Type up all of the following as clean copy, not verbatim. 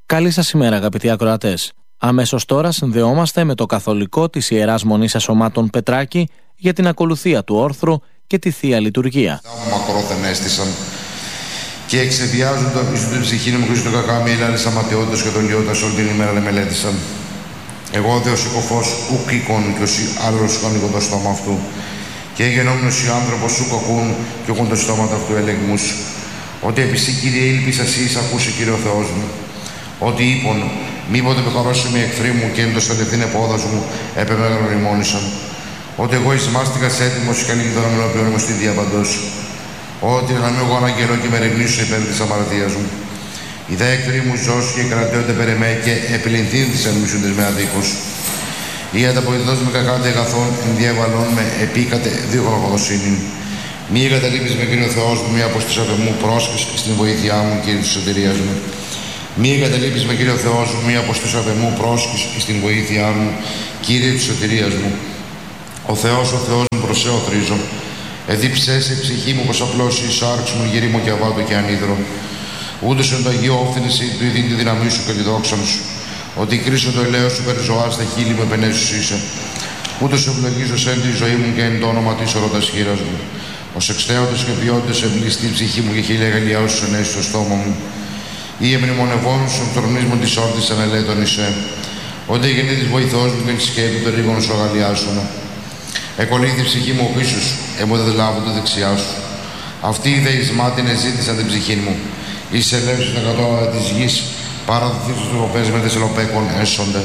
Καλή σας ημέρα, αγαπητοί ακροατές. Αμέσως τώρα συνδεόμαστε με το καθολικό της Ιεράς Μονής Ασωμάτων Πετράκη για την ακολουθία του όρθρου και τη Θεία Λειτουργία. Μακρόθεν έστησαν και εξεβιάζοντα εις την ψυχή μου Χριστό κακάμι, ελάλης αματαιότητας και δολιότητας όλη την ημέρα μελέτησαν. Εγώ δε ο συκοφός ουκ εικόν και όσοι άλλος κονικό το στόμα αυτού και γενόμενος οι άνθρωπος ουκ ακούν και έχουν το στόμα αυτού ελεγμούς. Ότι επί σύ, Κύριε, ήλπισα εσείς ακούσε, Κύριε ο Θεός μου. Ότι είπον, μήποτε πεκαρώσουν οι εχθροί μου και έμπτωσαν τευθύν επόδας μου, έπαιμε γνωριμόνησαν. Ότι εγώ εις μάστηκας έτοιμος και καλή τον ομιλοποιών μου στη διαπαντός. Ότι να μην εγώ αναγγελώ και με ρευνήσω υπέρ της αμαρτίας μου. Οι δε εχθροί μου ζώσουν και κρατιόνται περ' εμέ και επιλυνθύνθησαν μισούντες με αδίκους. Ή ανταποδιδός με κακάντε αγαθών, ενδιαβαλών με επίκατε δίχων ορθοδοσύνην. Μη εγκαταλείπεις με, Κύριε ο Θεός μου, μη αποστήσατε μου πρόσχες στην βοήθειά μου, Κύριε της σωτηρίας μου. Μη εγκαταλείπεις με, Κύριε ο Θεός μου, μη αποστήσατε μου πρόσχες στην βοήθειά μου, Κύριε της σωτηρίας μου. Ο Θεός μου προς σε οθρίζω. Εδίψέσαι η ψυχή μου πως απλώς η σάρξ μου γερίμο και αβάτο και ανίδρο. Ούτως εν το Αγίο όφθηνεσαι του ειδήν τη δύναμή σου και τη δόξα σου. Ότι κρίσω το ελαίος σου περί ζωάς τα χείλη μου επενέσεις είσαι. Ούτως ευλογίζω σε τη ζωή μου και εν το όνομα της ορώτας χείρας μου. Ως εξτέοντες και ποιόντες εμπληστεί η ψυχή μου και χίλια γαλλιάους σου ενέσεις στο στόμα μου. Ή εμνημονευόμενος σου τρονείς μου της όρτης ανελέτων είσαι. Ότι έγινε της βοηθός μου και τη σκέπη περίγωνος σου αγαλιάσουνα. Εκολύθη η ψυχή μου ο πίσω σου, έμποδε λάβω το δεξιά σου. Αυτοί οι δεισμάτοι ζήτησαν την ψυχή μου. Είσαι ελεύθερος τα κατώματα της γης, παραδοθείς στους τροπές με τεσσελοπέκων έσονται.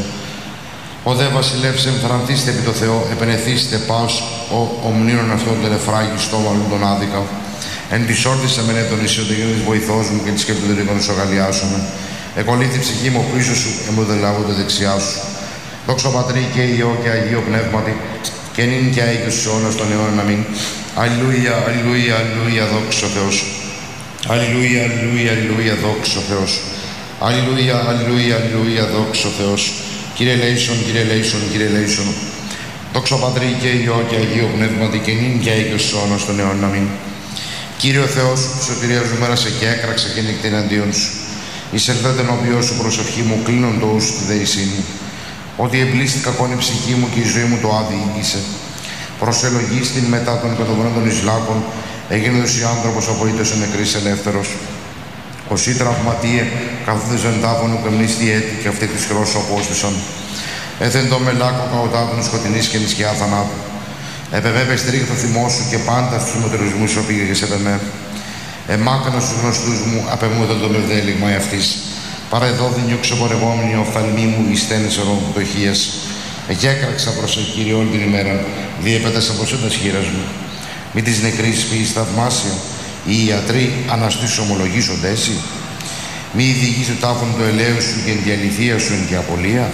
Ο δε βασιλεύς εμφρανθήστε επί το Θεό, επενεθήστε πάως ο ομνήνων αυτών τελεφράγει στο μαλλούν τον άδικα. Εν της όρτης αμενέτων είσαι ότι γίνεται της βοηθός μου και τη σκέπη των ρίγων σου αγαλιάσουμε. Εκολύθη η ψυχή μου ο πίσω σου, έμποδε λάβω το δεξιά σου. Δόξα Πατρί και Υιό και Αγίο Πνεύματι, και νυν και αίγιος σε όνος των αιώνων αμήν. Αλληλούια, αλληλούια, αλληλούια, δόξα ο Θεός. Αλληλούια, αλληλούια, αλληλούια, δόξα ο Θεός. Αλληλούια, αλληλούια, αλληλούια, δόξα ο Θεός. Κύριε Λέησον, Κύριε Λέησον, Κύριε Λέησον. Δόξα Πατρί και Υιό και Αγίο Πνεύματι, και νυν και αίγιος σε όνος των αιώνων αμήν. Κύριε ο Θεός, σωτηρίας μου μέρασε και έκραξε και νύχτα εναντίον σου. Εισελθέτε ενώπιό σου προσευχή μου, κλείνον το ους στη δεησή μου. Ότι εμπλήστη κακόν η ψυχή μου και η ζωή μου το άδει ήγησε. Προσελογίστην μετά των κατοβρόντων εις λάκων, έγινε ως οι άνθρωπος απολύτως νεκρής ελεύθερος. Ως ή τραυματίε, καθόντες εν τάφωνου και μνήστη έτη και αυτή της χρώσου απόστησαν. Έθεν το μελάκο καωτάτων σκοτεινής και νησκιά θανάτου. Επεμέπε στρίχ το θυμό σου και πάντα στους μετερισμούς σου πήγες επεμέ. Εμάκανα στους γνωστούς μου, απεμούδαν το μευδέλιγμα αυτής. Παρεδόδυνιο ξεπορευόμενη οφθαλμή μου εις στένες ερωτοχίες. Εκέκραξα προς τον Κύριο όλη την ημέρα, διέπετασα προς έντας χείρας μου. Μη της νεκρής φύης θαυμάσια, οι ιατροί αναστήσεις ομολογήσονται εσύ. Μη ειδηγείς το τάφον το ελαίο σου και την αληθεία σου εν και απολία.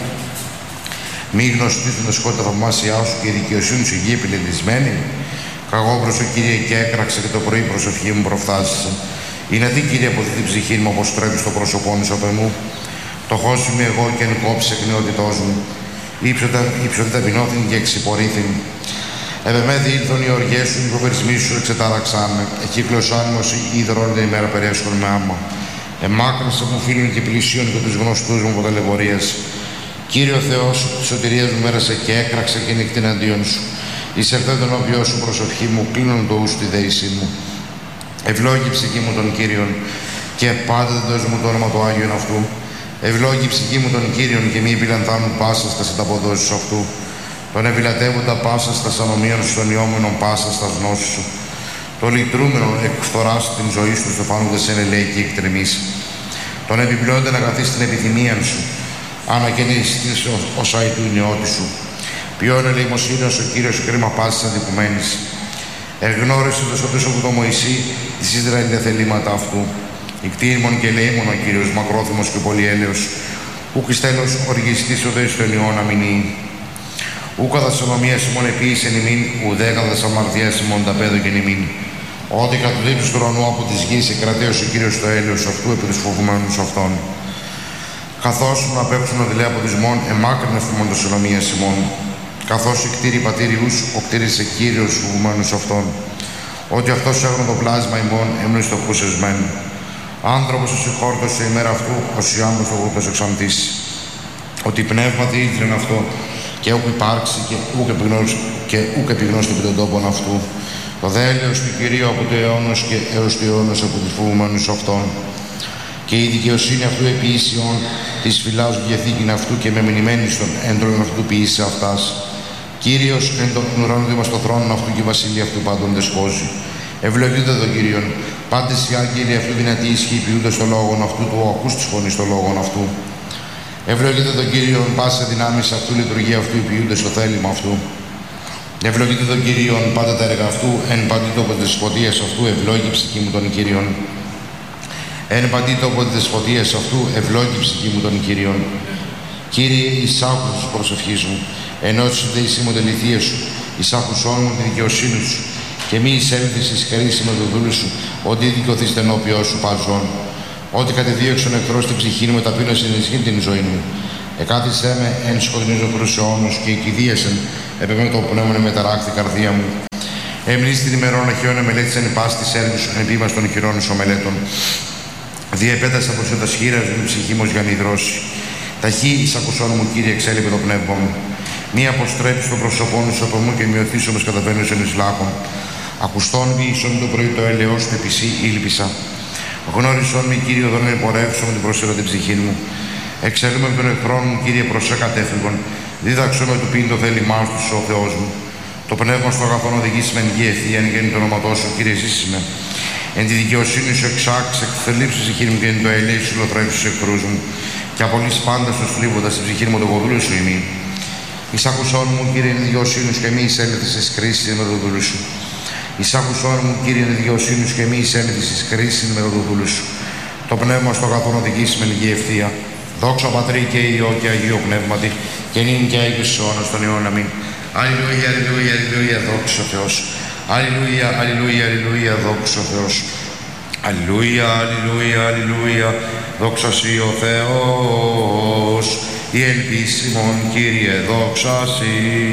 Μη γνωστήσουν τα σκότα θαυμάσια σου και η δικαιοσύνη σου γη επιλεντισμένη. Καγώ προς τον Κύριε και έκραξα και το πρωί προσευχή μου προφθάσισε. Είναι τι, Κύριε, από την ψυχή μου όπως τρέπει στο πρόσωπό σου απ' εμού. Το χώσι είμαι εγώ και εν κόψε εκνεότητός μου. Ήψωτε ταπεινώθην και εξυπορήθην. Επεμέδι ήλθον οι οργές σου, οι υποβερισμοί σου εξετάραξάν με. Εκύκλωσάν μου ως ίδρο όλη την ημέρα περιέσχον με άμα. Εμάκρυνσα μου φίλων και πλησίων και τους γνωστούς μου από ταλαιπωρίες. Κύριε ο Θεός, τη σωτηρίας μου μέρασε και έκραξε και νύχτην αντίον σου. Εισελθέ τον όποιό σου προσευχή μου, κλείνον το ους τη δέησή μου. Ευλόγη η ψυχή μου τον Κύριον και πάντα δεν δώσ' μου το όνομα του Άγιον αυτού. Ευλόγη η ψυχή μου τον Κύριον και μη επιλανθάνουν πάσα στα ανταποδόσεις αυτού. Τον επιλατεύοντα πάσα στα ανομίων σου, τον ιόμενον πάσα στα γνώσεις σου. Το λυτρούμενον εκφθοράς την ζωή σου, στεφάνουδες εν ελέη και εκτρεμής. Τον επιπλέοντα να καθίσει την επιθυμία σου, ανακαινιστής ως αητού η νεότη σου. Ποιόν ελεημοσύνος ο Κύριος ο κρίμα πάσης αντικουμένης. Εγνώρισε το σωτούς από το Μωυσή της Ισραήλ θελήματα αυτού. Ικτήρμον και λέημον ο Κύριος μακρόθυμος και πολυέλεος. Ουκ εις τέλος οργιστής ο δέος των ιών αμυνή. Ουκ αδασονομίας ημών επίησεν ημίν, ουδέ καθασαμαρτίας ημών τα πέδο και ημίν. Ό,τι κατ' του ουρανού από της γης εκρατέως ο Κύριος το έλεος αυτού επί τους φοβουμένους αυτών. Καθώς να παίξουν οδηλέ από της μόν, εμάκρυνε εφημών το σονομίας ημών. Καθώς η κτήρη πατήριους, ο κτήρισε Κύριος φοβουμένους αυτών. Ότι αυτός έγνω το πλάσμα ημών έμεινε στο χουσεσμένο. Άνθρωπος ο συγχόρτωσε ημέρα αυτού, ως Ιάμος το γούπες εξαντήσει. Ότι πνεύματι ήθελεν αυτό και ούκ υπάρξει και ούκ επιγνώστη επί των τόπων αυτού. Το δέλεος του Κυρίου από το αιώνος και έως του αιώνος από τους φοβούμενους αυτών. Και η δικαιοσύνη αυτού επί ίσιον της φυλάους διαθήκην αυτού και με μνημένη στον έντρον αυτού ποιήσε αυτάς. Κύριος εν τον ουρανό δήμα στο θρόνο αυτού και η βασιλεία αυτού πάντων δεσπόζει. Ευλογείτε τον Κύριον. Πάντες οι άγγελοι αυτού δυνατοί ισχύει ποιούνται στο λόγον αυτού, του ακούς της φωνής στο λόγον αυτού. Ευλογείτε τον Κύριον, πάσα δυνάμεις αυτού, λειτουργία αυτού, ποιούνται στο θέλημα αυτού. Ευλογείτε τον Κύριον, πάντα τα έργα αυτού, εν παντή τόπο της δεσποτείας αυτού, ευλόγη η ψυχή μου τον Κύριον. Εν παντή τόπο της δεσποτείας αυτού, ευλόγη η ψυχή μου τον Κύριον. Κύριε, εισάκουσες της προσευχής μου, ενώσεις δε η συμμοντεληθία σου, εισάκουσόν μου τη δικαιοσύνη σου, και μη εισέλθεις εις χρήσιμο του δούλου σου, ότι δικαιωθείς τενόπιό σου παζών. Ότι κατεδίωξον εχθρός την ψυχή μου, ταπείνωσε ενισχύει την ζωή μου. Εκάθισέ με εν σκοτεινής οχρούς αιώνους και εκηδίασεν, επεμέ το πνεύμα με ταράκτη καρδία μου. Εμνείς την ημερών αχαιών εμελέτησαν η πάση της έργης σου, εν πίμας των οχυρών σου ομελέτων. Διεπέτασα από σου τα σχήρας μου, η ψυχή μου για να υδρώσει. Ταχύ εις ακουσών μου, Κύριε, εξέλιπε το πνεύμα μου. Μη αποστρέψει το πρόσωπό σου από μου και μειωθείς όμως καταβαίνεις εν εις λάκων. Ακουστών μη ίσον το πρωί το έλεος του επισή ήλπισα. Γνώρισον μη, Κύριε, οδόν εμπορεύσω με την προσέρα την ψυχή μου. Εξέλουμε με τον εχθρόν μου, Κύριε, προσέ κατέφυγον. Δίδαξον με του πίν το θέλημά σου, ο Θεός μου. Το πνεύμα στο αγαθόν οδηγήσει με ενική ευθεία, εν γέννη το όνοματό σου, Κύριε, ζήσει με. Εν τη δικαιοσύνη σου εξάξε, εκθελείψει η χείρη μου και εν το ελέη σου λατρέψει του εχθρού μου. Και απολύς πάντα σου θλίβοντα την ψυχή μου το κοδούλου σου ημί. Εις άκουσόν μου, Κύριε, εν δικαιοσύνη σου και μη εισέλθεις εις κρίση με το δούλου σου. Εις άκουσόν μου, Κύριε, εν δικαιοσύνη σου και μη εισέλθεις εις κρίση με το δούλου σου. Το πνεύμα στο αγαθόν οδηγήσει με ενική ευθεία. Δόξα Πατρί και Υιό και Αγίο Πνεύματι, και νυν και αεί εις αιώνας των αιώνων. Αμήν. Αλληλούια, αλληλούια, αλληλούια, δόξα Θεός. Αλληλούια, αλληλούια, αλληλούια, δόξα Θεός. Αλληλούια, αλληλούια, αλληλούια, δόξα Συ ο Θεός. Η ελπίσιμον, Κύριε, δόξα Συ.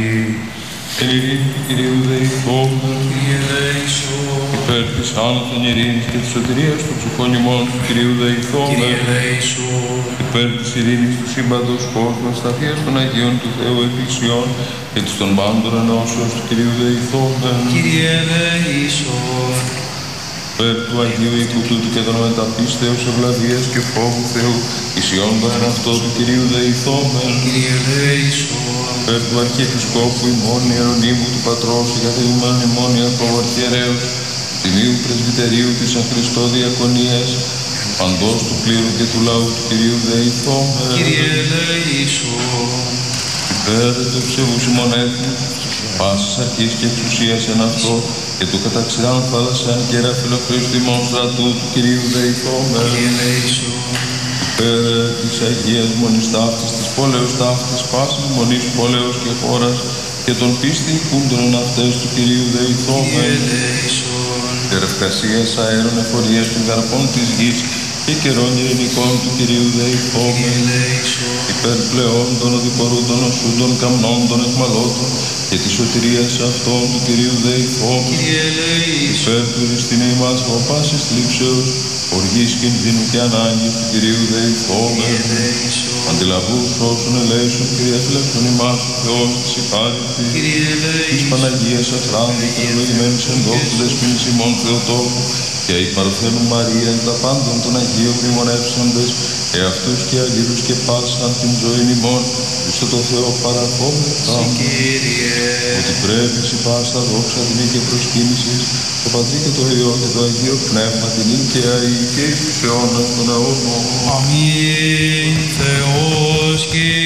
Ειρήνη του Κυρίου δεηθόμεν, Κύριε δεήσον. Υπέρ της άνωθεν ειρήνης και της σωτηρίας των ψυχών ημών του Κυρίου δεηθόμεν, Κύριε δεήσον. Υπέρ της ειρήνης του σύμπαντος κόσμου, σταθείας των Αγίων του Θεού Εκκλησιών και της των πάντων ενώσεως του Κυρίου δεηθόμεν, Κύριε δεήσον. Υπέρ του Αγίου οίκου τούτου και των μεταπίστεως ευλαβίας και φόβου Θεού, ισιών τον εν αυτό του Κυρίου δεηθόμεν, Κύριε δεήσον. Υπέρ του Αρχιεπισκόπου ημών Ιερονύμου του Πατρός και καθηγουμένου ημών Ιακώβου Αρχιερέως, του Τιμίου Πρεσβυτερίου της εν Χριστώ Διακονίας, παντός του κλήρου και του λαού του Κυρίου δεηθόμεν, Κύριε δεήσον. Υπέρ του ψεύους ημών έθνους, πάσης αρχής και εξουσίας εν αυτό, και του καταξιάν θάλασσαν και ράφυλο Χριστού ημών στρατού του Κυρίου δεηθόμεν, Κύριε δεήσον. Υπέρ της Αγίας Μονής ταύτης, της πόλεως ταύτης, πάσης μονής πόλεως και χώρας, και των πίστη κούντων εν αυτές του Κυρίου δεηθόμεν, Κύριε δεήσον. Τερευκασίας αέρων εφορίας των καρπών της γης, και καιρών ειρηνικών του Κυρίου δεηθόμεν, Κύριε δεήσον. Υπέρ πλεών των οδηπορούντων οσούντων καμνών των εχμαλώτων, και της σωτηρίας αυτών του Κυρίου δεηθόμεν, Κύριε δεήσον. Υπέρ του ρηστινή μας ο πάσης θλίψεως, οργής κινδύνου και ανάγκης του Κυρίου δεηθόμεν, Κύριε δεήσον. Αντιλαβούς όσων ελέησον, Κύριε φυλακτον ημάς ο Θεός της υπάρητη, Κύριε δεήσον. Της Παναγίας Αχράντου, ευλογημένης εν δόξου δεσποινής ημών Θεοτόκου, και η Παρθένου Μαρία εν τα πάντων των Αγίων μνημονεύσαντες, εαυτούς και αλλήλους και πάσαν την ζωήν ημών, εις το Θεό παραχόμεθα, Κύριε. Ότι πρέπει σοι πάστα δόξα τιμή και προσκύνησης, το Πατρί και το Υιό και το Αγίο Πνεύμα, την ίν και αεί και εις τους αιώνας των αιώνων. Αμήν. Θεός και